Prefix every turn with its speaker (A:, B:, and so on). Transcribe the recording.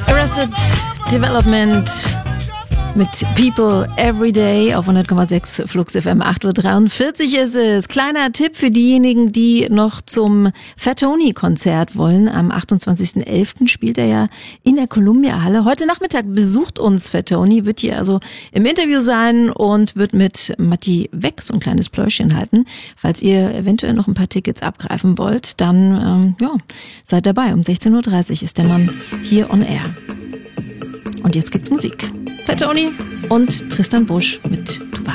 A: Arrested Development mit People Every Day auf 100,6 Flux FM. 8.43 Uhr ist es. Kleiner Tipp für diejenigen, die noch zum Fat Tony-Konzert wollen. Am 28.11. spielt er ja in der Columbia-Halle. Heute Nachmittag besucht uns Fat Tony, wird hier also im Interview sein und wird mit Matti Weck so ein kleines Pläuschchen halten. Falls ihr eventuell noch ein paar Tickets abgreifen wollt, dann seid dabei. Um 16.30 Uhr ist der Mann hier on air. Und jetzt gibt's Musik. Fat Tony und Tristan Busch mit Du warst.